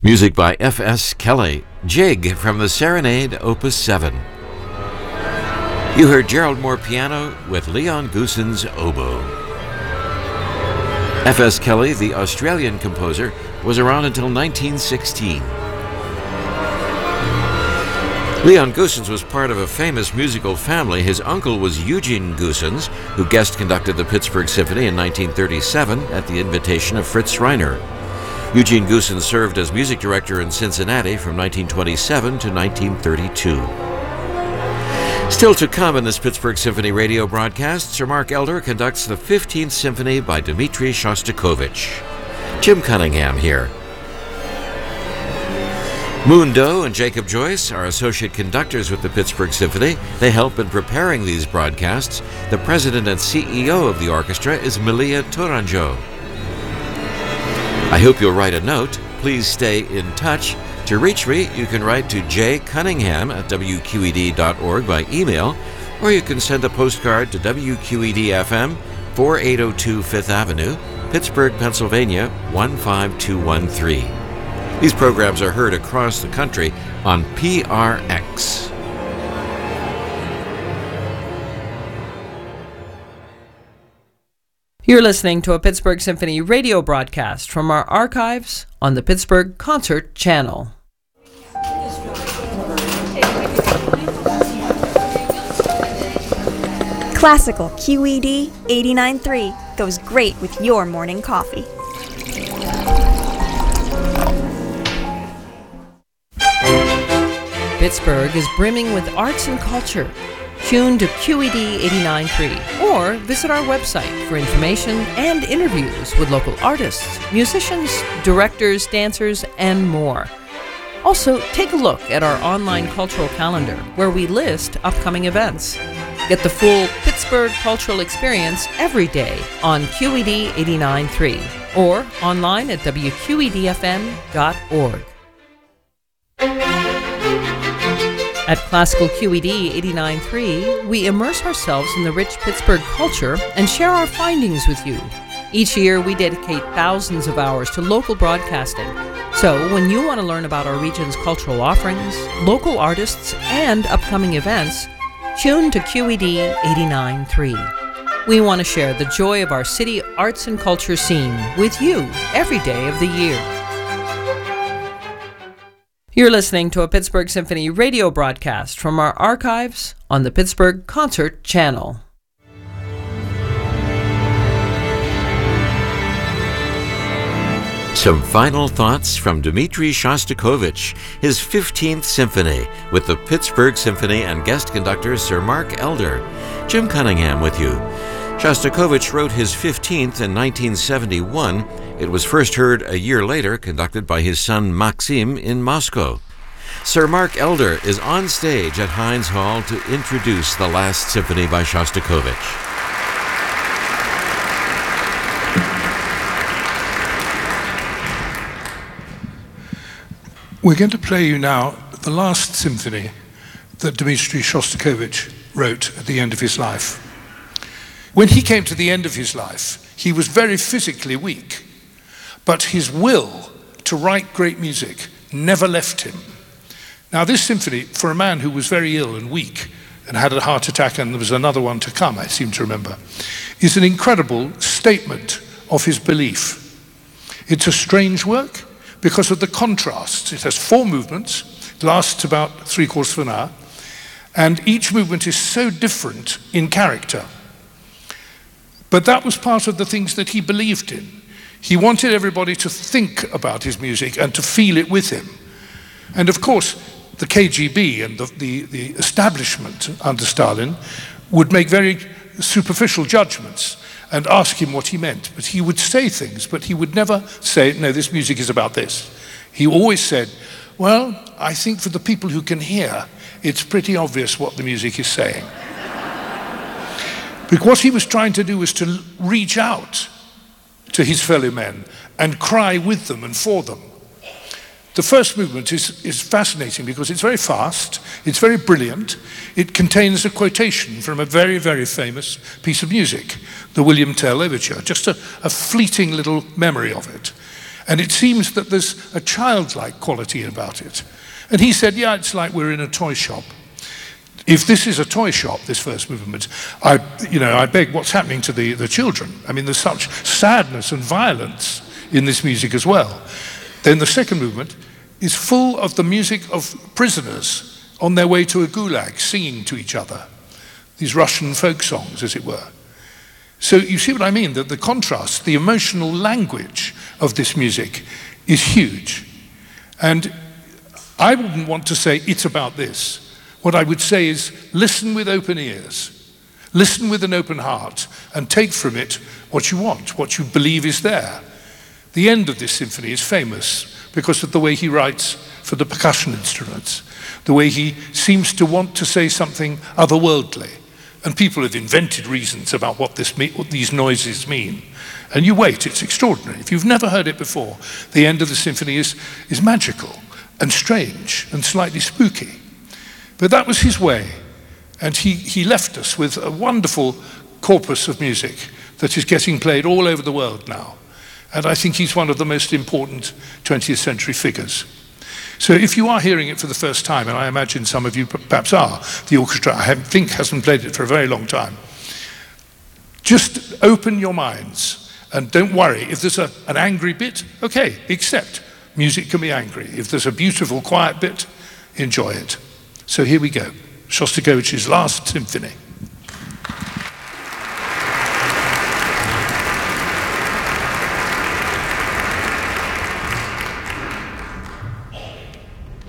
Music by F.S. Kelly, Jig from the Serenade, Opus 7. You heard Gerald Moore piano with Leon Goossens oboe. F.S. Kelly, the Australian composer, was around until 1916. Leon Goossens was part of a famous musical family. His uncle was Eugene Goossens, who guest conducted the Pittsburgh Symphony in 1937 at the invitation of Fritz Reiner. Eugene Goossens served as music director in Cincinnati from 1927 to 1932. Still to come in this Pittsburgh Symphony radio broadcast, Sir Mark Elder conducts the 15th Symphony by Dmitri Shostakovich. Jim Cunningham here. Moon Doe and Jacob Joyce are associate conductors with the Pittsburgh Symphony. They help in preparing these broadcasts. The president and CEO of the orchestra is Milia Tourangeau. I hope you'll write a note. Please stay in touch. To reach me, you can write to jcunningham@wqed.org by email, or you can send a postcard to WQED-FM, 4802 Fifth Avenue, Pittsburgh, Pennsylvania, 15213. These programs are heard across the country on PRX. You're listening to a Pittsburgh Symphony radio broadcast from our archives on the Pittsburgh Concert Channel. Classical QED 89.3 goes great with your morning coffee. Pittsburgh is brimming with arts and culture. Tune to QED 89.3 or visit our website for information and interviews with local artists, musicians, directors, dancers, and more. Also, take a look at our online cultural calendar where we list upcoming events. Get the full Pittsburgh cultural experience every day on QED 89.3 or online at WQEDFM.org. At Classical QED 89.3, we immerse ourselves in the rich Pittsburgh culture and share our findings with you. Each year, we dedicate thousands of hours to local broadcasting. So, when you want to learn about our region's cultural offerings, local artists, and upcoming events, tune to QED 89.3. We want to share the joy of our city arts and culture scene with you every day of the year. You're listening to a Pittsburgh Symphony radio broadcast from our archives on the Pittsburgh Concert Channel. Some final thoughts from Dmitri Shostakovich, his 15th Symphony, with the Pittsburgh Symphony and guest conductor Sir Mark Elder. Jim Cunningham with you. Shostakovich wrote his 15th in 1971. It was first heard a year later, conducted by his son Maxim in Moscow. Sir Mark Elder is on stage at Heinz Hall to introduce the last symphony by Shostakovich. We're going to play you now the last symphony that Dmitri Shostakovich wrote at the end of his life. When he came to the end of his life, he was very physically weak, but his will to write great music never left him. Now, this symphony, for a man who was very ill and weak and had a heart attack, and there was another one to come, I seem to remember, is an incredible statement of his belief. It's a strange work because of the contrasts. It has 4 movements, it lasts about 3/4 of an hour, and each movement is so different in character. But that was part of the things that he believed in. He wanted everybody to think about his music and to feel it with him. And of course, the KGB and the establishment under Stalin would make very superficial judgments and ask him what he meant. But he would say things, but he would never say, no, this music is about this. He always said, well, I think for the people who can hear, it's pretty obvious what the music is saying. Because what he was trying to do was to reach out to his fellow men and cry with them and for them. The first movement is fascinating because it's very fast, it's very brilliant, it contains a quotation from a very, very famous piece of music, the William Tell Overture, just a fleeting little memory of it. And it seems that there's a childlike quality about it. And he said, yeah, it's like we're in a toy shop. If this is a toy shop, this first movement, I beg, what's happening to the children? I mean, there's such sadness and violence in this music as well. Then the second movement is full of the music of prisoners on their way to a gulag, singing to each other. These Russian folk songs, as it were. So you see what I mean, that the contrast, the emotional language of this music is huge. And I wouldn't want to say it's about this. What I would say is listen with open ears, listen with an open heart, and take from it what you want, what you believe is there. The end of this symphony is famous because of the way he writes for the percussion instruments, the way he seems to want to say something otherworldly. And people have invented reasons about what these noises mean. And you wait, it's extraordinary. If you've never heard it before, the end of the symphony is magical and strange and slightly spooky. But that was his way. And he left us with a wonderful corpus of music that is getting played all over the world now. And I think he's one of the most important 20th century figures. So if you are hearing it for the first time, and I imagine some of you perhaps are, the orchestra, I think, hasn't played it for a very long time, just open your minds and don't worry. If there's an angry bit, okay, accept. Music can be angry. If there's a beautiful, quiet bit, enjoy it. So here we go, Shostakovich's Last Symphony.